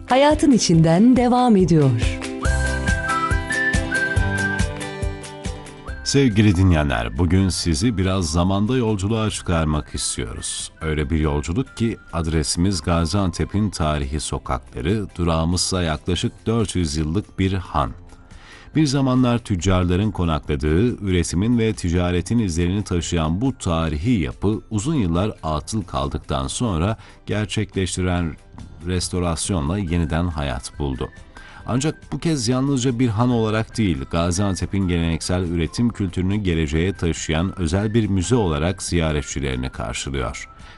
hayatın içinden devam ediyor. Sevgili dinleyenler, bugün sizi biraz zamanda yolculuğa çıkarmak istiyoruz. Öyle bir yolculuk ki adresimiz Gaziantep'in tarihi sokakları, durağımızsa yaklaşık 400 yıllık bir han. Bir zamanlar tüccarların konakladığı, üretimin ve ticaretin izlerini taşıyan bu tarihi yapı uzun yıllar atıl kaldıktan sonra gerçekleştiren restorasyonla yeniden hayat buldu. Ancak bu kez yalnızca bir han olarak değil, Gaziantep'in geleneksel üretim kültürünü geleceğe taşıyan özel bir müze olarak ziyaretçilerini karşılıyor.